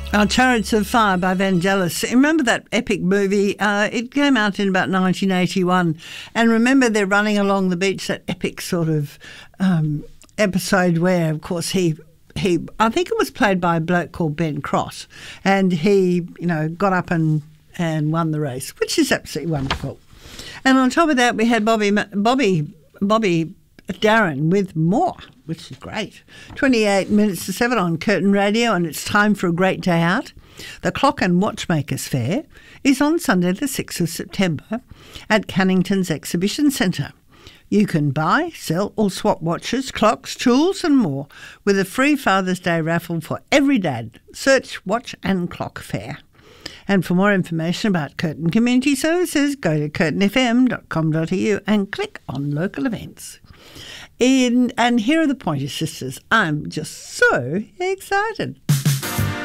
Chariots of Fire by Vangelis. Remember that epic movie? It came out in about 1981. And remember they're running along the beach, that epic sort of episode where, of course, he I think it was played by a bloke called Ben Cross. And he, got up and won the race, which is absolutely wonderful. And on top of that, we had Bobby Darren with More, which is great. 28 minutes to 7 on Curtin Radio, and it's time for a great day out. The Clock and Watchmakers Fair is on Sunday the 6th of September at Cannington's Exhibition Centre. You can buy, sell or swap watches, clocks, tools and more with a free Father's Day raffle for every dad. Search Watch and Clock Fair. And for more information about Curtin Community Services, go to curtinfm.com.au and click on local events. And here are the Pointer Sisters. I'm just so excited.